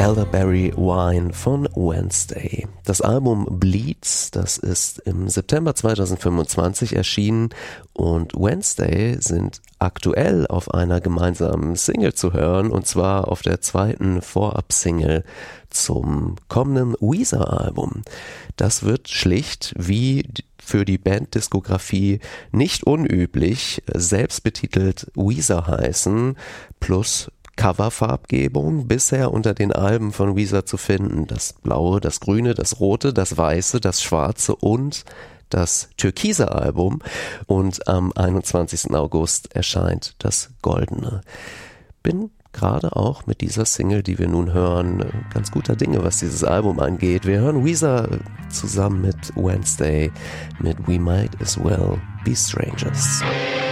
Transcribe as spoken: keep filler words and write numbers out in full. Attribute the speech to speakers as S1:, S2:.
S1: Elderberry Wine von Wednesday. Das Album Bleeds, das ist im September zweitausendfünfundzwanzig erschienen und Wednesday sind aktuell auf einer gemeinsamen Single zu hören, und zwar auf der zweiten Vorab-Single zum kommenden Weezer-Album. Das wird schlicht wie für die Banddiskografie nicht unüblich selbstbetitelt Weezer heißen, plus Coverfarbgebung bisher unter den Alben von Weezer zu finden. Das Blaue, das Grüne, das Rote, das Weiße, das Schwarze und das Türkise Album. Und am einundzwanzigsten August erscheint das Goldene. Bin gerade auch mit dieser Single, die wir nun hören, ganz guter Dinge, was dieses Album angeht. Wir hören Weezer zusammen mit Wednesday mit We Might As Well Be Strangers.